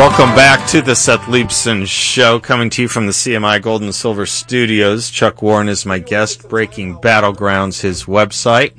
Welcome back to the Seth Leibson Show, coming to you from the CMI Gold and Silver Studios. Chuck Warren is my guest. Breaking Battlegrounds, his website.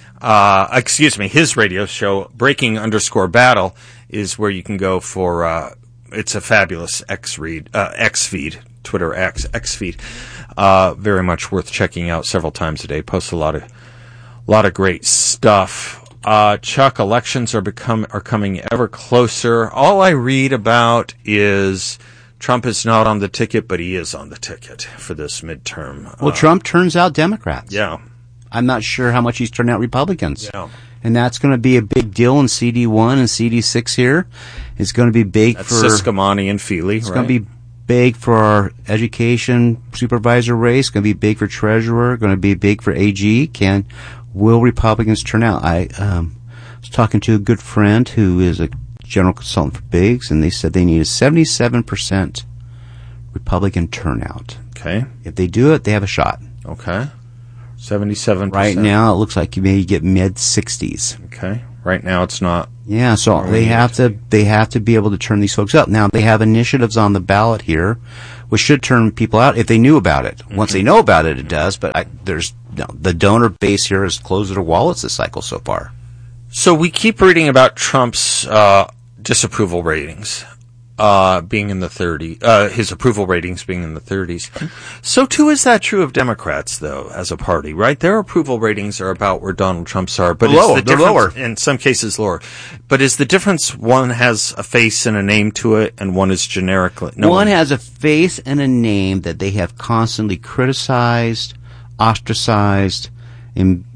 His radio show, Breaking_Battle, is where you can go for, it's a fabulous X feed, Twitter X feed. Very much worth checking out several times a day. Posts a lot of great stuff. Chuck, elections are coming ever closer. All I read about is Trump is not on the ticket, but he is on the ticket for this midterm. Well, Trump turns out Democrats. Yeah. I'm not sure how much he's turned out Republicans. Yeah. And that's going to be a big deal in CD1 and CD6 here. It's going to be big That's for Siscomani and Feely. It's going to be big for our education supervisor race. Going to be big for treasurer. Going to be big for AG. Will Republicans turn out? I was talking to a good friend who is a general consultant for Biggs, and they said they need a 77% Republican turnout. Okay. If they do it, they have a shot. Okay. 77%. Right now, it looks like you may get mid-60s. Okay. Right now, it's not. Yeah, so they have to be able to turn these folks out. Now, they have initiatives on the ballot here, which should turn people out if they knew about it. Mm-hmm. Once they know about it, it does. But the donor base here has closed their wallets this cycle so far. So we keep reading about Trump's disapproval ratings being in the 30s, his approval ratings being in the 30s. So too is that true of Democrats, though, as a party, right? Their approval ratings are about where Donald Trump's are, but they're lower. In some cases lower. But is the difference one has a face and a name to it, and one is generically? One has a face and a name that they have constantly criticized, ostracized, and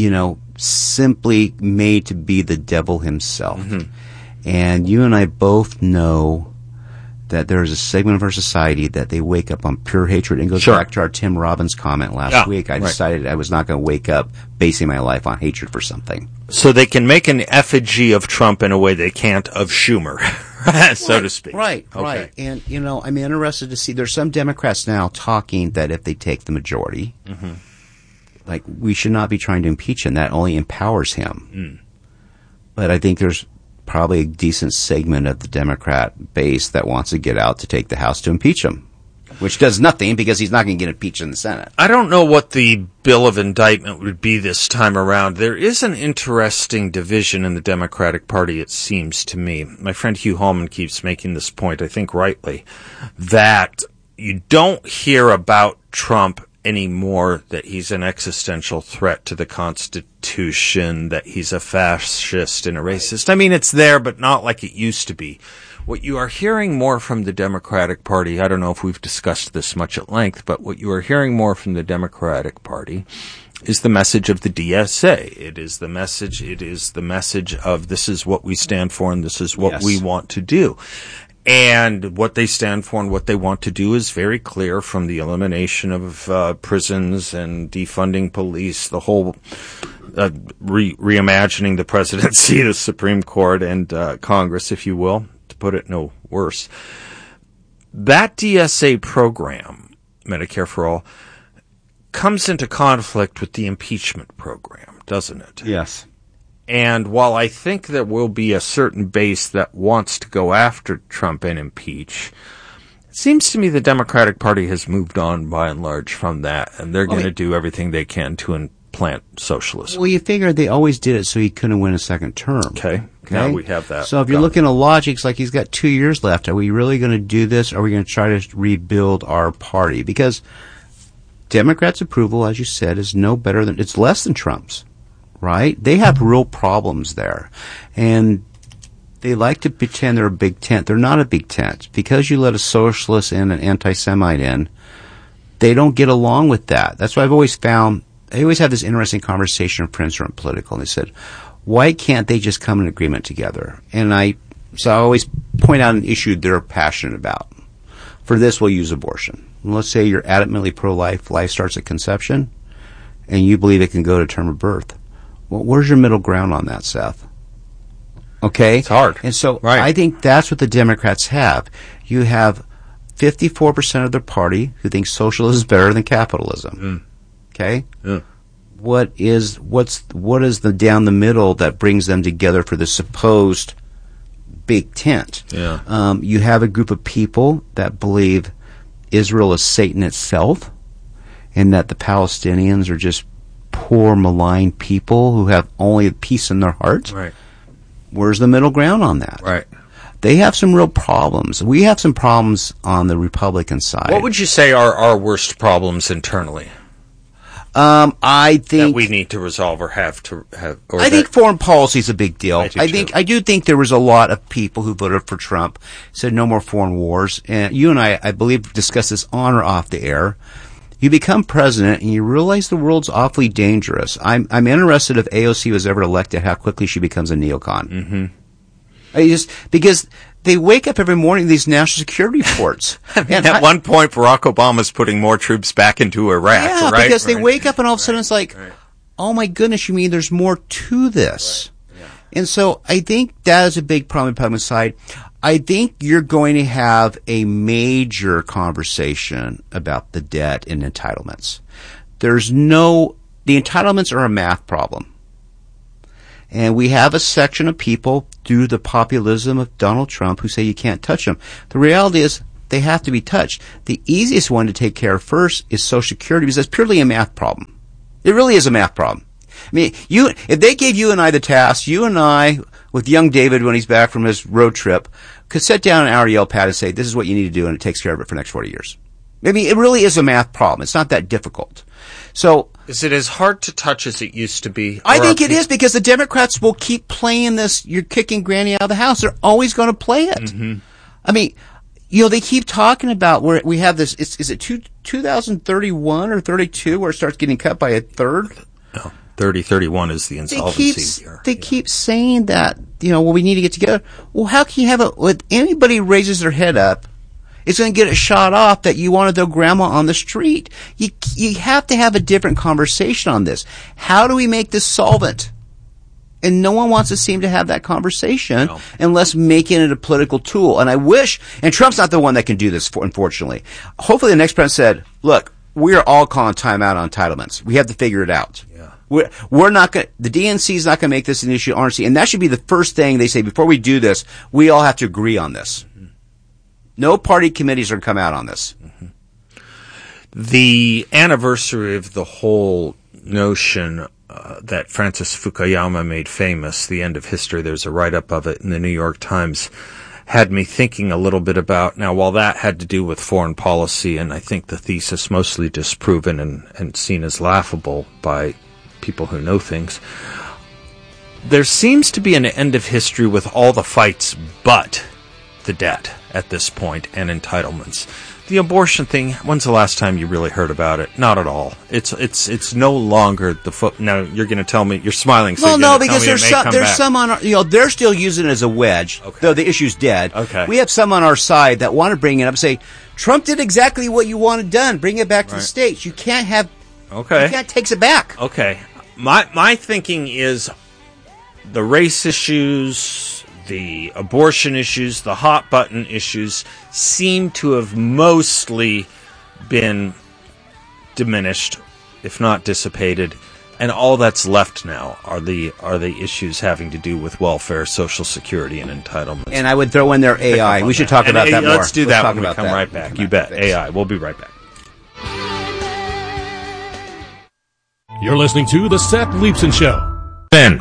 simply made to be the devil himself. Mm-hmm. And you and I both know that there is a segment of our society that they wake up on pure hatred. And goes back to our Tim Robbins comment last week. I decided I was not going to wake up basing my life on hatred for something. So they can make an effigy of Trump in a way they can't of Schumer, so to speak. Right. And, I'm interested to see, there's some Democrats now talking that if they take the majority, mm-hmm. like, we should not be trying to impeach him. That only empowers him. Mm. But I think there's probably a decent segment of the Democrat base that wants to get out to take the House to impeach him, which does nothing because he's not going to get impeached in the Senate. I don't know what the bill of indictment would be this time around. There is an interesting division in the Democratic Party, it seems to me. My friend Hugh Hallman keeps making this point, I think rightly, that you don't hear about Trump anymore, that he's an existential threat to the Constitution, that he's a fascist and a racist. I mean, it's there, but not like it used to be. What you are hearing more from the Democratic Party, I don't know if we've discussed this much at length, but what you are hearing more from the Democratic Party is the message of the DSA. It is the message of this is what we stand for and this is what we want to do. And what they stand for and what they want to do is very clear, from the elimination of prisons and defunding police, the whole reimagining the presidency, the Supreme Court, and Congress, if you will, to put it no worse. That DSA program, Medicare for All, comes into conflict with the impeachment program, doesn't it? Yes. And while I think there will be a certain base that wants to go after Trump and impeach, it seems to me the Democratic Party has moved on by and large from that, and they're going to do everything they can to implant socialism. Well, you figure they always did it so he couldn't win a second term. Okay. Now we have that. So if you're looking at logic, it's like he's got 2 years left. Are we really going to do this? Or are we going to try to rebuild our party? Because Democrats' approval, as you said, is no better than, it's less than Trump's. Right? They have real problems there. And they like to pretend they're a big tent. They're not a big tent. Because you let a socialist in, an anti-Semite in, they don't get along with that. That's why I've always found, I always have this interesting conversation with Prince and Political, and they said, why can't they just come in agreement together? And I always point out an issue they're passionate about. For this, we'll use abortion. Let's say you're adamantly pro-life, life starts at conception, and you believe it can go to term of birth. Well, where's your middle ground on that, Seth? Okay? It's hard. And so I think that's what the Democrats have. You have 54% of their party who think socialism is better than capitalism. Okay? Yeah. What is the down the middle that brings them together for the supposed big tent. Yeah. You have a group of people that believe Israel is Satan itself, and that the Palestinians are just poor, malign people who have only peace in their hearts. Right. Where's the middle ground on that? Right. They have some real problems. We have some problems on the Republican side. What would you say are our worst problems internally? I think that we need to resolve or have to have. Or I think foreign policy is a big deal. I do think there was a lot of people who voted for Trump, said no more foreign wars. And you and I believe, discussed this on or off the air. You become president and you realize the world's awfully dangerous. I'm interested if AOC was ever elected, how quickly she becomes a neocon. Mm-hmm. Because they wake up every morning these national security reports. At one point, Barack Obama's putting more troops back into Iraq. Yeah, right? Because they wake up and all of a sudden it's like, oh my goodness, you mean there's more to this? Right. Yeah. And so I think that is a big problem on the Republican side. I think you're going to have a major conversation about the debt and entitlements. The entitlements are a math problem. And we have a section of people through the populism of Donald Trump who say you can't touch them. The reality is they have to be touched. The easiest one to take care of first is Social Security because that's purely a math problem. It really is a math problem. I mean, if they gave you and I the task, you and I, with young David when he's back from his road trip, could sit down an hour yell pad and say, this is what you need to do, and it takes care of it for the next 40 years. I mean, it really is a math problem. It's not that difficult. So, is it as hard to touch as it used to be? I think it is because the Democrats will keep playing this, you're kicking Granny out of the house. They're always going to play it. Mm-hmm. I mean, they keep talking about where we have this, is it 2031 or 32 where it starts getting cut by a third? No, 31 is the insolvency year. They keep saying that, we need to get together. Well, how can you have it when anybody raises their head up, it's going to get it shot off that you want to throw grandma on the street. You have to have a different conversation on this. How do we make this solvent? And no one wants to seem to have that conversation unless making it a political tool. And I wish, and Trump's not the one that can do this, unfortunately. Hopefully the next president said, look, we are all calling time out on entitlements. We have to figure it out. Yeah. We're not going the DNC is not going to make this an issue, RNC. And that should be the first thing they say before we do this. We all have to agree on this. No party committees are going to come out on this. Mm-hmm. The anniversary of the whole notion that Francis Fukuyama made famous, The End of History, there's a write-up of it in the New York Times, had me thinking a little bit about, now while that had to do with foreign policy, and I think the thesis mostly disproven and seen as laughable by people who know things, there seems to be an end of history with all the fights but the debt at this point and entitlements. The abortion thing, when's the last time you really heard about it? Not at all. It's no longer the foot. Now you're going to tell me, you're smiling. So well, no, because there's some on our, they're still using it as a wedge, though the issue's dead. Okay. We have some on our side that want to bring it up and say, Trump did exactly what you wanted done. Bring it back to the states. You can't have, you can't take it back. Okay. My thinking is the race issues, the abortion issues, the hot button issues seem to have mostly been diminished, if not dissipated, and all that's left now are the issues having to do with welfare, Social Security, and entitlements. And I would throw in there AI. We should talk about that more. Let's do that when we come right back. You bet. AI. We'll be right back. You're listening to The Seth Leibsohn Show. Ben.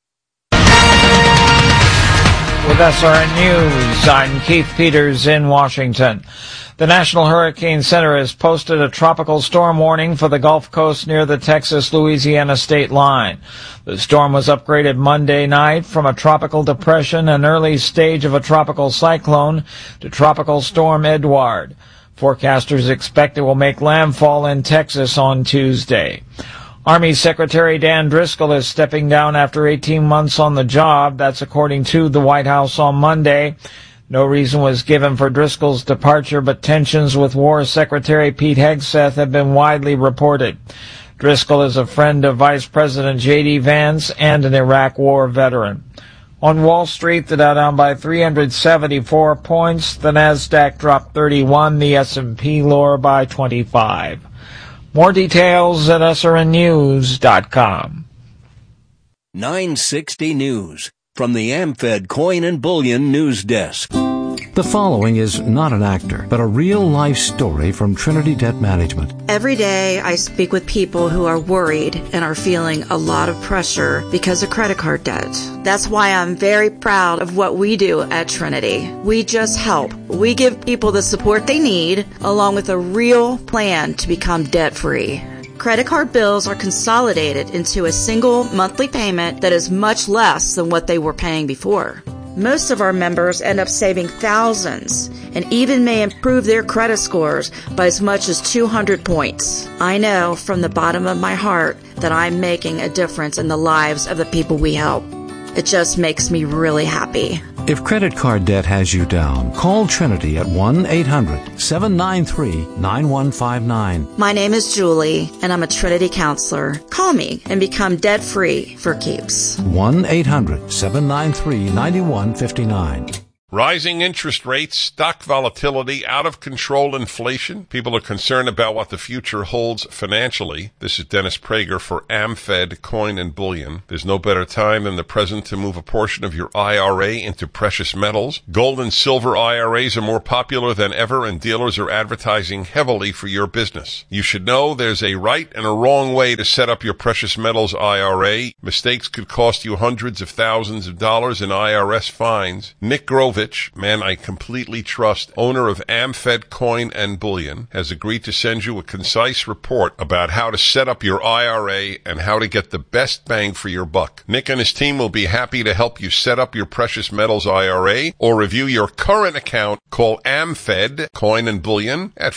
With SRN News, I'm Keith Peters in Washington. The National Hurricane Center has posted a tropical storm warning for the Gulf Coast near the Texas-Louisiana state line. The storm was upgraded Monday night from a tropical depression, an early stage of a tropical cyclone, to Tropical Storm Edouard. Forecasters expect it will make landfall in Texas on Tuesday. Army Secretary Dan Driscoll is stepping down after 18 months on the job. That's according to the White House on Monday. No reason was given for Driscoll's departure, but tensions with War Secretary Pete Hegseth have been widely reported. Driscoll is a friend of Vice President J.D. Vance and an Iraq War veteran. On Wall Street, the Dow down by 374 points. The Nasdaq dropped 31. The S&P lower by 25. More details at srnnews.com. 960 News. from the AmFed Coin and Bullion News Desk. The following is not an actor, but a real-life story from Trinity Debt Management. Every day I speak with people who are worried and are feeling a lot of pressure because of credit card debt. That's why I'm very proud of what we do at Trinity. We just help. We give people the support they need, along with a real plan to become debt-free. Credit card bills are consolidated into a single monthly payment that is much less than what they were paying before. Most of our members end up saving thousands and even may improve their credit scores by as much as 200 points. I know from the bottom of my heart that I'm making a difference in the lives of the people we help. It just makes me really happy. If credit card debt has you down, call Trinity at 1-800-793-9159. My name is Julie, and I'm a Trinity counselor. Call me and become debt-free for keeps. 1-800-793-9159. Rising interest rates, stock volatility, out-of-control inflation. People are concerned about what the future holds financially. This is Dennis Prager for AmFed Coin and Bullion. There's no better time than the present to move a portion of your IRA into precious metals. Gold and silver IRAs are more popular than ever, and dealers are advertising heavily for your business. You should know there's a right and a wrong way to set up your precious metals IRA. Mistakes could cost you hundreds of thousands of dollars in IRS fines. Nick Grovich, man I completely trust, owner of AmFed Coin and Bullion, has agreed to send you a concise report about how to set up your IRA and how to get the best bang for your buck. Nick and his team will be happy to help you set up your precious metals IRA or review your current account. Call AmFed Coin and Bullion at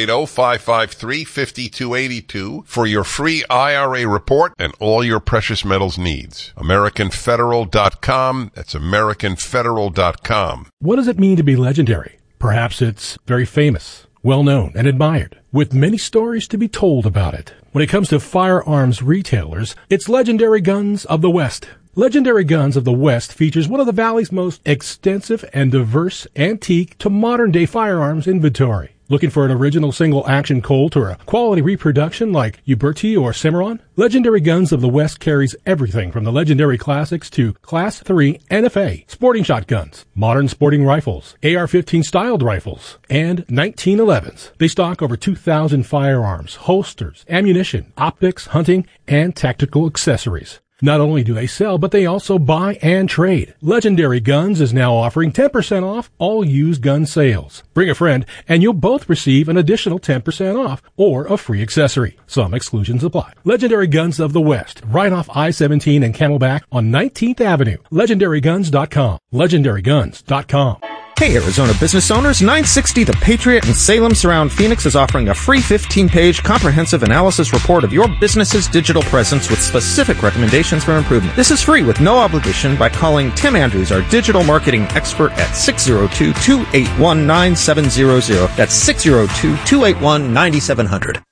480-553-5282 for your free IRA report and all your precious metals needs. AmericanFederal.com. That's AmericanFederal.com. What does it mean to be legendary? Perhaps it's very famous, well-known, and admired, with many stories to be told about it. When it comes to firearms retailers, it's Legendary Guns of the West. Legendary Guns of the West features one of the Valley's most extensive and diverse antique to modern-day firearms inventory. Looking for an original single-action Colt or a quality reproduction like Uberti or Cimarron? Legendary Guns of the West carries everything from the legendary classics to Class III NFA, sporting shotguns, modern sporting rifles, AR-15 styled rifles, and 1911s. They stock over 2,000 firearms, holsters, ammunition, optics, hunting, and tactical accessories. Not only do they sell, but they also buy and trade. Legendary Guns is now offering 10% off all used gun sales. Bring a friend, and you'll both receive an additional 10% off or a free accessory. Some exclusions apply. Legendary Guns of the West, right off I-17 and Camelback on 19th Avenue. LegendaryGuns.com. LegendaryGuns.com. Hey, Arizona business owners, 960 The Patriot in Salem Surround Phoenix is offering a free 15-page comprehensive analysis report of your business's digital presence with specific recommendations for improvement. This is free with no obligation by calling Tim Andrews, our digital marketing expert, at 602-281-9700. That's 602-281-9700.